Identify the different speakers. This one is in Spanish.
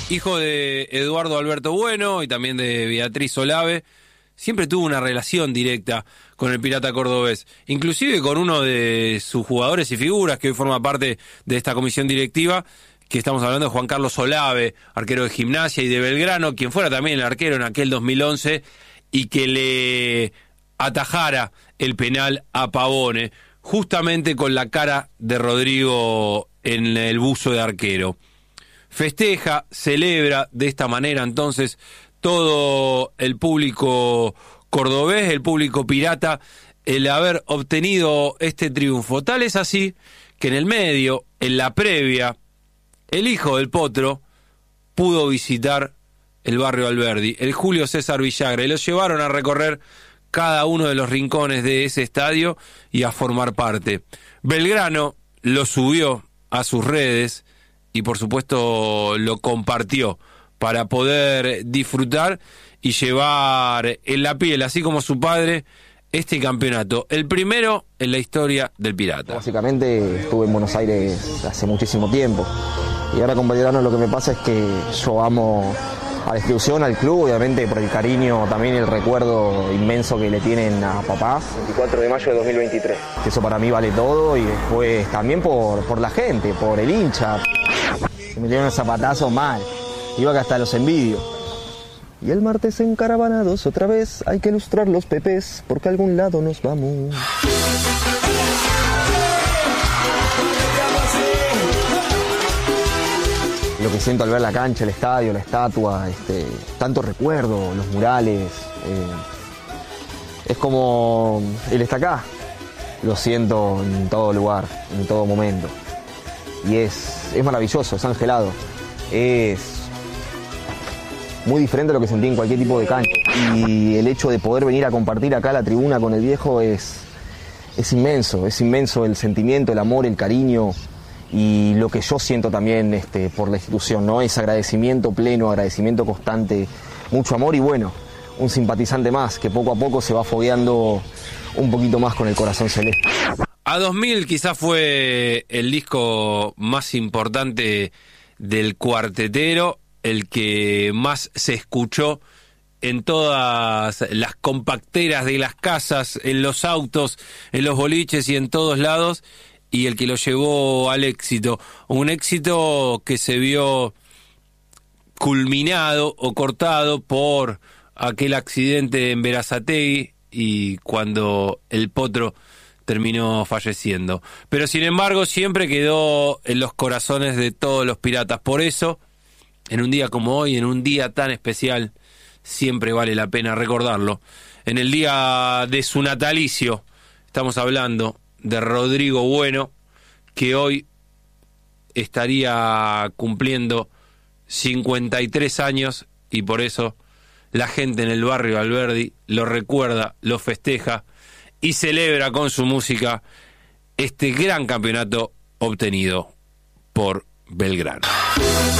Speaker 1: Hijo de Eduardo Alberto Bueno y también de Beatriz Olave, siempre tuvo una relación directa con el Pirata cordobés, inclusive con uno de sus jugadores y figuras que hoy forma parte de esta comisión directiva, que estamos hablando de Juan Carlos Olave, arquero de Gimnasia y de Belgrano, quien fuera también el arquero en aquel 2011 y que le atajara el penal a Pavone, justamente con la cara de Rodrigo en el buzo de arquero. Festeja, celebra de esta manera entonces todo el público cordobés, el público pirata, el haber obtenido este triunfo. Tal es así que en el medio, en la previa, el hijo del Potro pudo visitar el barrio Alberdi, el Julio César Villagra, y lo llevaron a recorrer cada uno de los rincones de ese estadio y a formar parte. Belgrano lo subió a sus redes y por supuesto lo compartió para poder disfrutar y llevar en la piel, así como su padre, este campeonato, el primero en la historia del Pirata.
Speaker 2: Básicamente estuve en Buenos Aires hace muchísimo tiempo y ahora con Belgrano lo que me pasa es que yo amo a la institución, al club, obviamente por el cariño, también el recuerdo inmenso que le tienen a papá. 24 de mayo de 2023. Eso para mí vale todo y después también por la gente, por el hincha. Se me dieron zapatazos mal, iba que hasta los envidio. Y el martes en Caravanados otra vez hay que ilustrar los pepes porque a algún lado nos vamos. Lo que siento al ver la cancha, el estadio, la estatua, tanto recuerdo, los murales, es como él está acá, lo siento en todo lugar, en todo momento. Y es maravilloso, es angelado, es muy diferente a lo que sentí en cualquier tipo de cancha. Y el hecho de poder venir a compartir acá la tribuna con el viejo es inmenso el sentimiento, el amor, el cariño. Y lo que yo siento también por la institución, ¿no? Es agradecimiento pleno, agradecimiento constante, mucho amor y bueno, un simpatizante más que poco a poco se va fogueando un poquito más con el corazón celeste.
Speaker 1: A2000 quizás fue el disco más importante del cuartetero, el que más se escuchó en todas las compacteras de las casas, en los autos, en los boliches y en todos lados, y el que lo llevó al éxito, un éxito que se vio culminado o cortado por aquel accidente en Berazategui y cuando el Potro terminó falleciendo. Pero sin embargo siempre quedó en los corazones de todos los piratas. Por eso, en un día como hoy, en un día tan especial, siempre vale la pena recordarlo. En el día de su natalicio, estamos hablando de Rodrigo Bueno, que hoy estaría cumpliendo 53 años y por eso la gente en el barrio Alberdi lo recuerda, lo festeja y celebra con su música este gran campeonato obtenido por Belgrano.